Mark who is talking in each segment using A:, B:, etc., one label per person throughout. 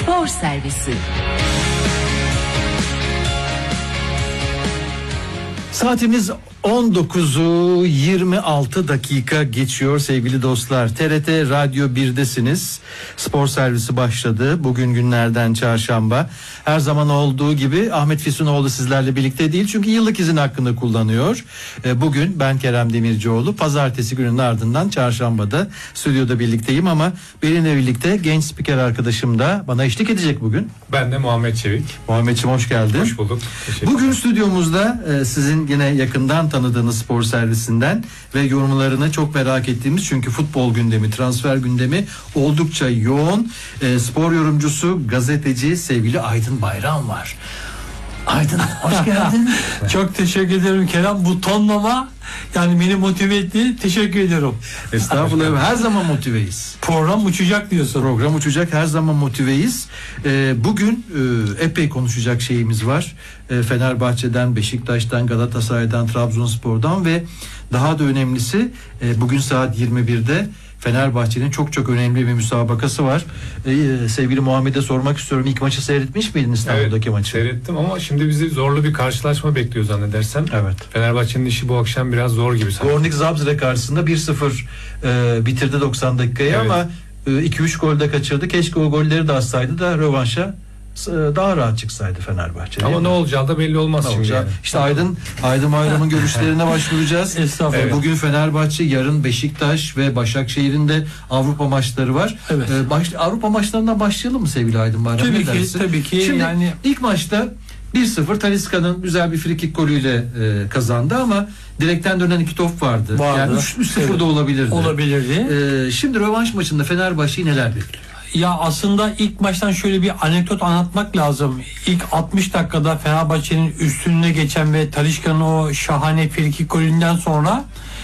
A: Spor Servisi.
B: Saatimiz 19'u 26 dakika geçiyor sevgili dostlar. TRT Radyo 1'desiniz. Spor servisi başladı. Bugün günlerden çarşamba. Her zaman olduğu gibi Ahmet Füsunoğlu sizlerle birlikte değil. Çünkü yıllık izin hakkını kullanıyor. Bugün ben Kerem Demircioğlu. Pazartesi günün ardından çarşambada stüdyoda birlikteyim ama benimle birlikte genç spiker arkadaşım da bana eşlik edecek bugün.
C: Ben de Muhammed Çevik.
B: Muhammedciğim hoş geldin.
C: Hoş bulduk.
B: Bugün stüdyomuzda sizin yine yakından tanıdığınız spor servisinden ve yorumlarını çok merak ettiğimiz, çünkü futbol gündemi, transfer gündemi oldukça yoğun. Spor yorumcusu, gazeteci sevgili Aydın Bayram var. Aydın hoş geldin.
D: Çok teşekkür ederim Kerem. Bu tonlama yani beni motive etti. Teşekkür ediyorum.
B: Estağfurullah. Her zaman motiveyiz.
D: Program uçacak diyorsun.
B: Program uçacak. Her zaman motiveyiz. Bugün epey konuşacak şeyimiz var. Fenerbahçe'den, Beşiktaş'tan, Galatasaray'dan, Trabzonspor'dan ve daha da önemlisi bugün saat 21'de Fenerbahçe'nin çok önemli bir müsabakası var. Sevgili Muhammed'e sormak istiyorum. İlk maçı seyretmiş miydin, İstanbul'daki maçı?
C: Seyrettim ama şimdi bizi zorlu bir karşılaşma bekliyor zannedersem.
B: Evet.
C: Fenerbahçe'nin işi bu akşam biraz zor gibi sanki.
B: Gornik Zabrze karşısında 1-0 bitirdi 90 dakikayı, evet. Ama 2-3 gol de kaçırdı. Keşke o golleri de atsaydı da rövanşa daha rahat çıksaydı Fenerbahçe.
C: Ama ne olacağı da belli olmaz şimdi. Yani.
B: İşte Aydın Bayram'ın görüşlerine başvuracağız.
D: Estağfurullah.
B: Bugün Fenerbahçe, yarın Beşiktaş ve Başakşehir'in de Avrupa maçları var.
D: Evet.
B: Avrupa maçlarından başlayalım mı sevgili Aydın Bayram?
D: Tabii ki.
B: Şimdi
D: yani
B: ilk maçta 1-0 Talisca'nın güzel bir frikik golüyle kazandı ama direkten dönen iki top vardı. Yani 3-0 da olabilirdi. Şimdi rövanş maçında Fenerbahçe'yi neler bekliyor?
D: Ya aslında ilk maçtan şöyle bir anekdot anlatmak lazım. İlk 60 dakikada Fenerbahçe'nin üstünlüğüne geçen ve Talisca'nın o şahane frikik golünden sonra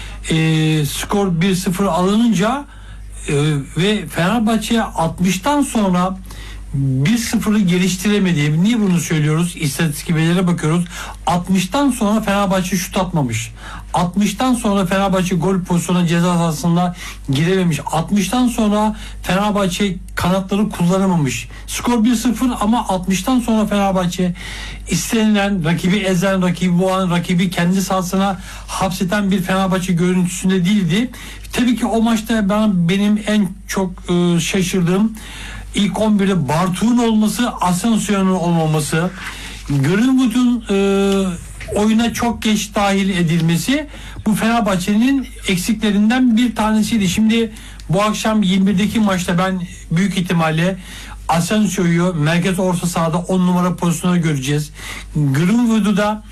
D: skor 1-0 alınınca ve Fenerbahçe 60'tan sonra 1-0'ı geliştiremedi. Niye bunu söylüyoruz? İstatistik verilere bakıyoruz. 60'tan sonra Fenerbahçe şut atmamış. 60'tan sonra Fenerbahçe gol pozisyonuna, ceza sahasında girememiş. 60'tan sonra Fenerbahçe kanatları kullanamamış. Skor 1-0 ama 60'tan sonra Fenerbahçe istenilen, rakibi ezen, rakibi boğan, rakibi kendi sahasına hapseten bir Fenerbahçe görüntüsünde değildi. Tabii ki o maçta benim en çok şaşırdığım İlk 11'de Bartu'nun olması, Asensio'nun olmaması, Greenwood'un oyuna çok geç dahil edilmesi bu Fenerbahçe'nin eksiklerinden bir tanesiydi. Şimdi bu akşam 21'deki maçta ben büyük ihtimalle Asensio'yu merkez orta sahada 10 numara pozisyonuna göreceğiz. Greenwood'u da